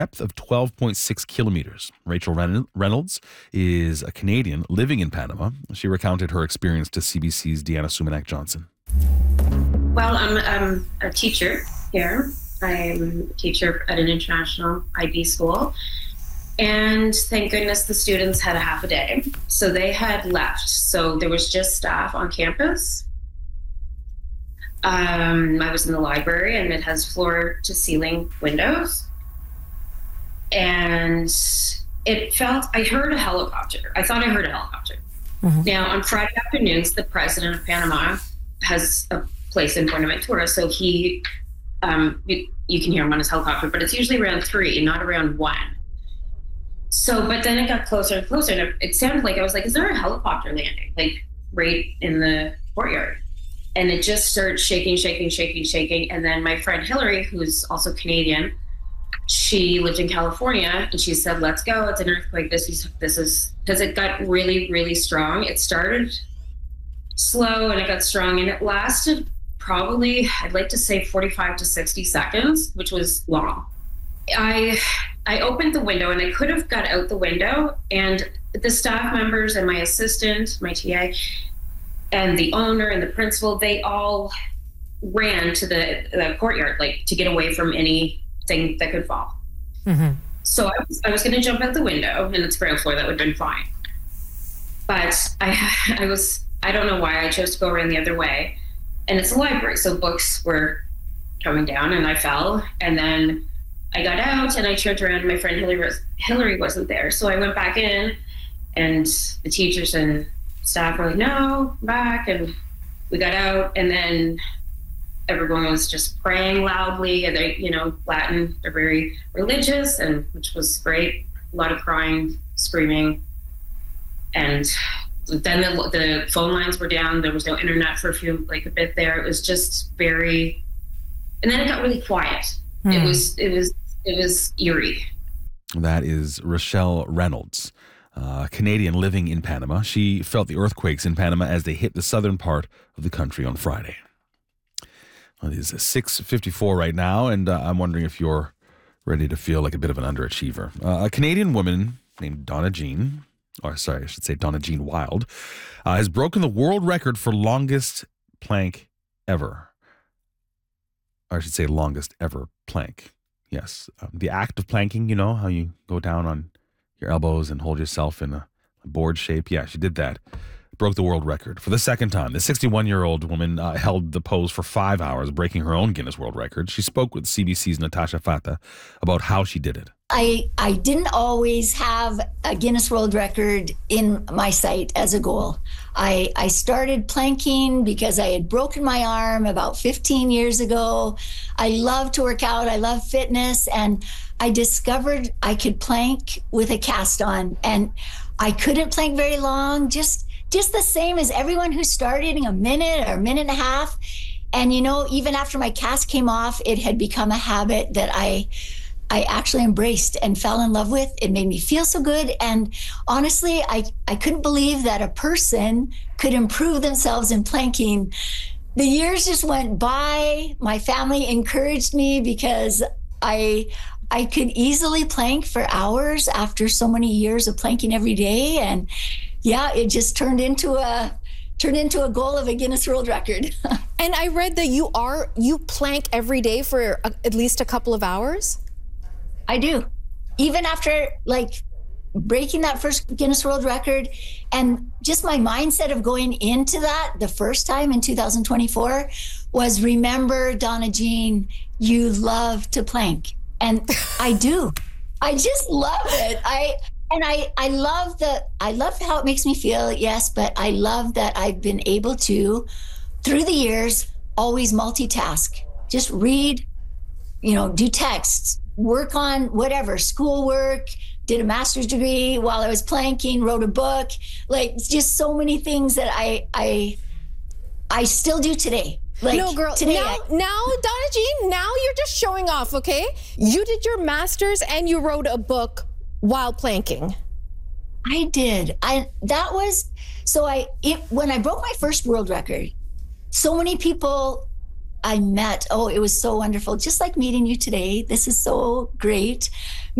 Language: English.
depth of 12.6 kilometers. Rachel Reynolds is a Canadian living in Panama. She recounted her experience to CBC's Deanna Sumanak-Johnson. Well, I'm a teacher here. I'm a teacher at an international IB school. And thank goodness the students had a half a day. So they had left. So there was just staff on campus. I was in the library, and it has floor to ceiling windows. And I heard a helicopter. I thought I heard a helicopter. Mm-hmm. Now, on Friday afternoons, the president of Panama has a place in Buenaventura. So he, you can hear him on his helicopter, but it's usually around 3, not around 1. So, but then it got closer and closer, and it sounded like, I was like, is there a helicopter landing? Like right in the courtyard. And it just started shaking. And then my friend Hillary, who's also Canadian, she lived in California, and she said, let's go. It's an earthquake. This is, because it got really, really strong. It started slow and it got strong, and it lasted probably, I'd like to say 45 to 60 seconds, which was long. I opened the window, and I could have got out the window, and the staff members and my assistant, my TA, and the owner and the principal, they all ran to the courtyard, like to get away from anything that could fall. Mm-hmm. So I was going to jump out the window, and it's ground floor, that would have been fine. But I don't know why I chose to go around the other way. And it's a library, so books were coming down, and I fell. And then I got out, and I turned around, and my friend Hillary wasn't there. So I went back in, and the teachers and staff were like, no, back. And we got out, and then everyone was just praying loudly. And they, Latin, they're very religious, and which was great. A lot of crying, screaming. And then the phone lines were down. There was no internet for a bit there. It was just very, and then it got really quiet. It was eerie. That is Rochelle Reynolds, Canadian living in Panama. She felt the earthquakes in Panama as they hit the southern part of the country on Friday. Well, it is 6:54 right now, and I'm wondering if you're ready to feel like a bit of an underachiever. A Canadian woman named Donna Jean Wild, has broken the world record for longest plank ever. Or I should say longest ever plank. Yes. The act of planking, how you go down on your elbows and hold yourself in a board shape. Yeah, she did that. Broke the world record for the second time. The 61-year-old woman held the pose for 5 hours, breaking her own Guinness World Record. She spoke with CBC's Natasha Fata about how she did it. I didn't always have a Guinness World Record in my sight as a goal. I started planking because I had broken my arm about 15 years ago. I love to work out. I love fitness. And I discovered I could plank with a cast on. And I couldn't plank very long, just the same as everyone who started in a minute or a minute and a half. And, even after my cast came off, it had become a habit that I actually embraced and fell in love with. It made me feel so good. And honestly, I couldn't believe that a person could improve themselves in planking. The years just went by. My family encouraged me because I could easily plank for hours after so many years of planking every day. And yeah, it just turned into a goal of a Guinness World Record. And I read that you plank every day for at least a couple of hours? I do. Even after breaking that first Guinness World Record, and just my mindset of going into that the first time in 2024 was, remember, Donna Jean, you love to plank. And I do. I just love it. I love how it makes me feel, yes, but I love that I've been able to, through the years, always multitask. Just read, do texts, work on whatever, schoolwork, did a master's degree while I was planking, wrote a book, just so many things that I still do today. No, girl, today now, Donna Jean, now you're just showing off, okay? You did your master's and you wrote a book while planking. I did. When I broke my first world record, so many people I met. Oh, it was so wonderful. Just like meeting you today. This is so great.